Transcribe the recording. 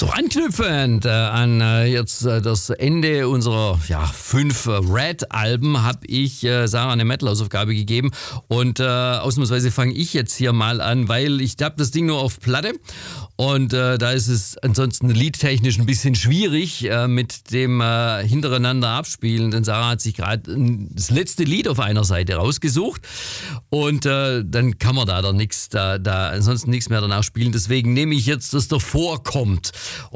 So, anknüpfend an jetzt das Ende unserer 5 Red-Alben habe ich Sarah eine Metal-Hausaufgabe gegeben und ausnahmsweise fange ich jetzt hier mal an, weil ich habe das Ding nur auf Platte und da ist es ansonsten liedtechnisch ein bisschen schwierig mit dem hintereinander abspielen, denn Sarah hat sich gerade das letzte Lied auf einer Seite rausgesucht und dann kann man da ansonsten nichts mehr danach spielen, deswegen nehme ich jetzt, das davor kommt.